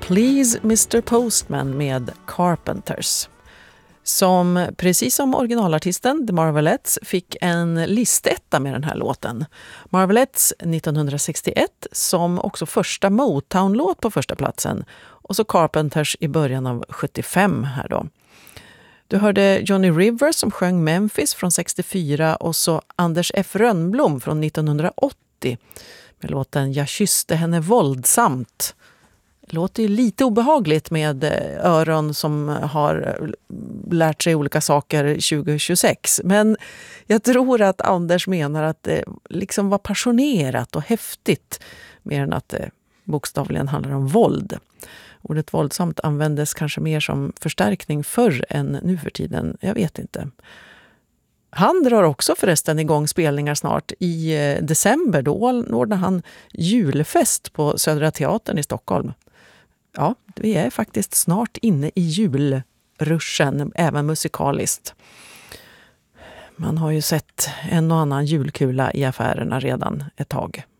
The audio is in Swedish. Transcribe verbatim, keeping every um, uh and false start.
Please mister Postman med Carpenters. Som precis som originalartisten The Marvelettes fick en listetta med den här låten. Marvelettes nittonhundrasextioett som också första Motown-låt på första platsen. Och så Carpenters i början av sjuttiofem här då. Du hörde Johnny Rivers som sjöng Memphis från sextiofyra och så Anders F. Rönnblom från nittonhundraåttio med låten Jag kysste henne våldsamt. Det låter ju lite obehagligt med öron som har lärt sig olika saker tjugo tjugosex. Men jag tror att Anders menar att det liksom var passionerat och häftigt mer än att det bokstavligen handlar om våld. Ordet våldsamt användes kanske mer som förstärkning förr än nu för tiden. Jag vet inte. Han drar också förresten igång spelningar snart. I december då ordnar han julfest på Södra Teatern i Stockholm. Ja, vi är faktiskt snart inne i julruschen, även musikaliskt. Man har ju sett en och annan julkula i affärerna redan ett tag.